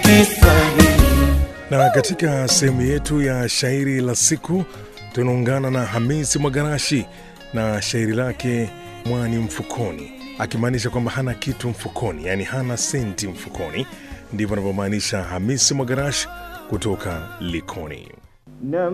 Na katika sehemu yetu ya shairi la siku tunaungana na Hamisi Mwagarashi na shairi lake Mwani Mfukoni, akimaanisha kwamba hana kitu mfukoni, yani hana senti mfukoni. Ndivyo anavyomaanisha Hamisi Mwagarashi kutoka Likoni.